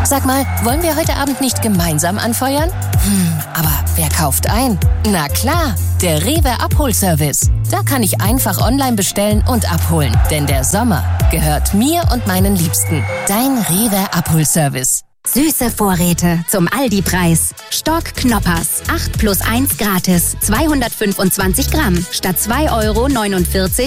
Sag mal, wollen wir heute Abend nicht gemeinsam anfeuern? Aber wer kauft ein? Na klar, der Rewe Abholservice. Da kann ich einfach online bestellen und abholen. Denn der Sommer gehört mir und meinen Liebsten. Dein Rewe Abholservice. Süße Vorräte zum Aldi-Preis. Stock Knoppers. 8 plus 1 gratis. 225 Gramm. Statt 2,49 €